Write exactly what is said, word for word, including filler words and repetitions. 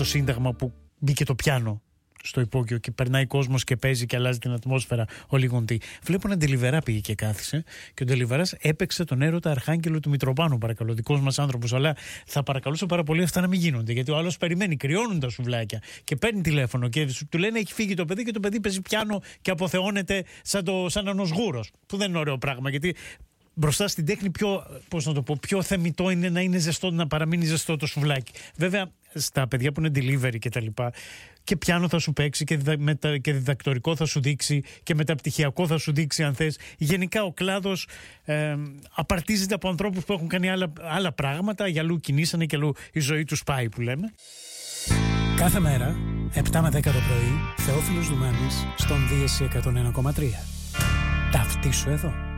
στο Σύνταγμα που μπήκε το πιάνο στο υπόγειο και περνάει κόσμος και παίζει και αλλάζει την ατμόσφαιρα ο Λιγοντή. Βλέπω ένα Ντελιβερά πήγε και κάθισε και ο Ντελιβεράς έπαιξε τον έρωτα Αρχάγγελο του Μητροπάνου, παρακαλώ, δικός μας άνθρωπος. Αλλά θα παρακαλούσα πάρα πολύ αυτά να μην γίνονται, γιατί ο άλλος περιμένει, κρυώνουν τα σουβλάκια και παίρνει τηλέφωνο και του λένε έχει φύγει το παιδί και το παιδί παίζει πιάνο και αποθεώνεται σαν, το, σαν ένας γούρος, που δεν είναι ωραίο πράγμα, γιατί μπροστά στην τέχνη πιο, πώς να το πω, πιο θεμιτό είναι να είναι ζεστό, να παραμείνει ζεστό το σουβλάκι. Βέβαια, στα παιδιά που είναι delivery και τα λοιπά, και πιάνο θα σου παίξει και, διδα, μετα, και διδακτορικό θα σου δείξει και μεταπτυχιακό θα σου δείξει αν θες. Γενικά ο κλάδος ε, απαρτίζεται από ανθρώπους που έχουν κάνει άλλα, άλλα πράγματα, για αλλού κινήσανε και αλλού η ζωή τους πάει, που λέμε. Κάθε μέρα, επτά με δέκα το πρωί, Θεόφιλος Δουμάνης στον Δίεση εκατόν ένα κόμμα τρία. Ταυτίσου εδώ.